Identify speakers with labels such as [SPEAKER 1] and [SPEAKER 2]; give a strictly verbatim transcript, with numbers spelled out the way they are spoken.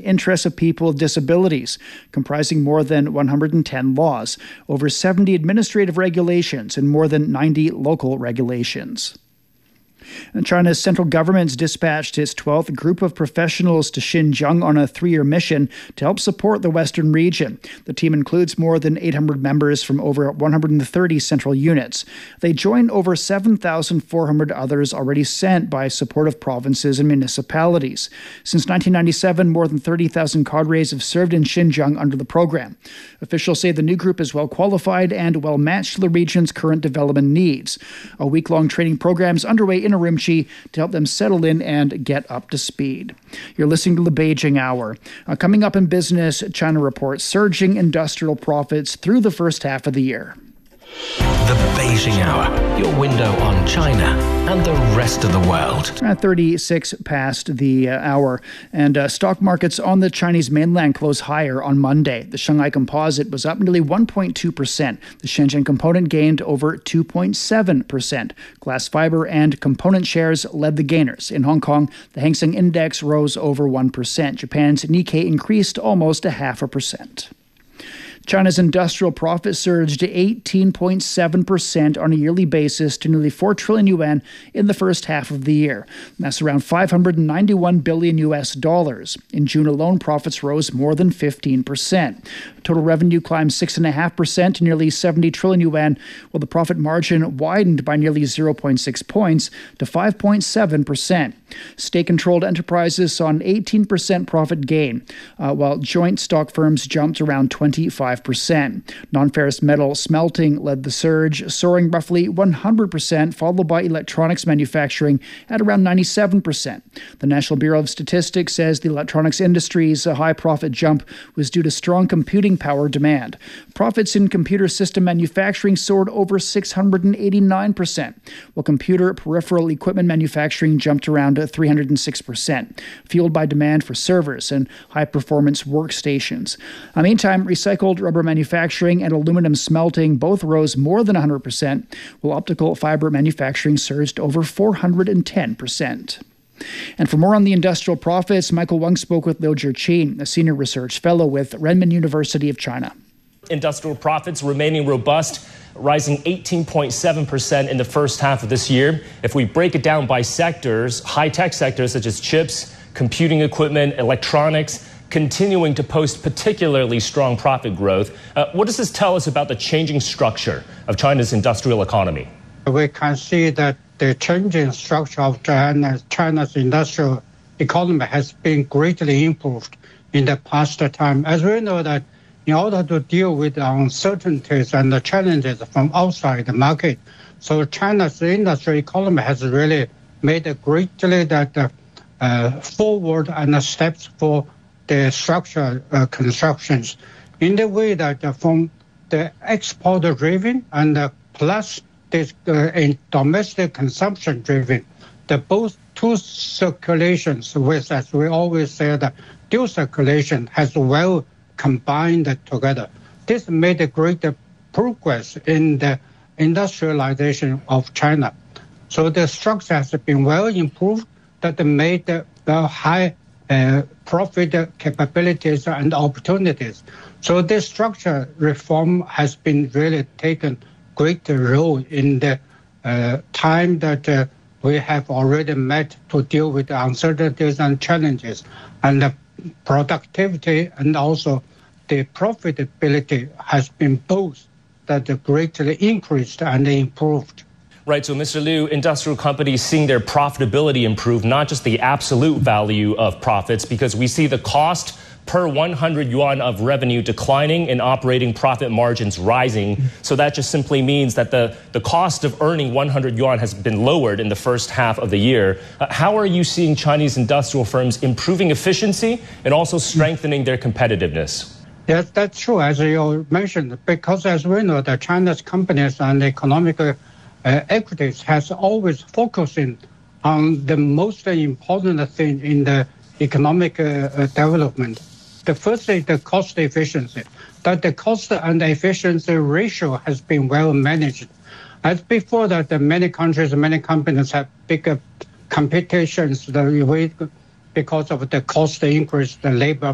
[SPEAKER 1] interests of people with disabilities, comprising more than one hundred ten laws, over seventy administrative regulations, and more than ninety local regulations. And China's central government's dispatched its twelfth group of professionals to Xinjiang on a three-year mission to help support the western region. The team includes more than eight hundred members from over one hundred thirty central units. They join over seven thousand four hundred others already sent by supportive provinces and municipalities. Since nineteen ninety-seven, more than thirty thousand cadres have served in Xinjiang under the program. Officials say the new group is well qualified and well matched to the region's current development needs. A week-long training program is underway in Urumqi to help them settle in and get up to speed. You're listening to the Beijing Hour. Uh, coming up in business, China reports surging industrial profits through the first half of the year.
[SPEAKER 2] The Beijing Hour, your window on China and the rest of the world.
[SPEAKER 1] At thirty-six past the uh, hour, and uh, stock markets on the Chinese mainland closed higher on Monday. The Shanghai Composite was up nearly one point two percent. The Shenzhen Component gained over two point seven percent. Glass fiber and component shares led the gainers. In Hong Kong, the Hang Seng Index rose over one percent. Japan's Nikkei increased almost a half a percent. China's industrial profit surged to eighteen point seven percent on a yearly basis to nearly four trillion yuan in the first half of the year. That's around five hundred ninety-one billion U S dollars. In June alone, profits rose more than fifteen percent. Total revenue climbed six point five percent to nearly seventy trillion yuan, while the profit margin widened by nearly zero point six points to five point seven percent. State-controlled enterprises saw an eighteen percent profit gain, uh, while joint stock firms jumped around twenty-five percent. Non-ferrous metal smelting led the surge, soaring roughly one hundred percent, followed by electronics manufacturing at around ninety-seven percent. The National Bureau of Statistics says the electronics industry's high profit jump was due to strong computing power demand. Profits in computer system manufacturing soared over six hundred eighty-nine percent, while computer peripheral equipment manufacturing jumped around three hundred six percent, fueled by demand for servers and high-performance workstations. Uh, meantime, recycled rubber manufacturing and aluminum smelting both rose more than one hundred percent, while optical fiber manufacturing surged over four hundred ten percent. And for more on the industrial profits, Michael Wang spoke with Liu Zhiqin, a senior research fellow with Renmin University of China.
[SPEAKER 3] Industrial profits remaining robust, rising eighteen point seven percent in the first half of this year. If we break it down by sectors, high-tech sectors such as chips, computing equipment, electronics, continuing to post particularly strong profit growth. Uh, what does this tell us about the changing structure of China's industrial economy?
[SPEAKER 4] We can see that the changing structure of China, China's industrial economy has been greatly improved in the past time. As we know that in order to deal with the uncertainties and the challenges from outside the market, so China's industrial economy has really made a greatly that uh, uh, forward and steps for the structural uh, constructions in the way that uh, from the export driven and uh, plus this uh, in domestic consumption driven, the both two circulations, with, as we always say, the dual circulation has well combined together. This made a great progress in the industrialization of China. So the structure has been well improved, that made the high uh, profit capabilities and opportunities. So this structure reform has been really taken great role in the uh, time that uh, we have already met to deal with the uncertainties and challenges, and the productivity and also the profitability has been both that greatly increased and improved.
[SPEAKER 3] Right, so Mister Liu, industrial companies seeing their profitability improve, not just the absolute value of profits, because we see the cost per one hundred yuan of revenue declining and operating profit margins rising. So that just simply means that the, the cost of earning one hundred yuan has been lowered in the first half of the year. Uh, how are you seeing Chinese industrial firms improving efficiency and also strengthening their competitiveness?
[SPEAKER 4] Yes, that's true, as you mentioned, because as we know, the China's companies and economic uh, equities has always focusing on the most important thing in the economic uh, development. The first is the cost efficiency, that the cost and efficiency ratio has been well managed. As before that, the many countries, many companies have bigger competitions because of the cost increase, the labor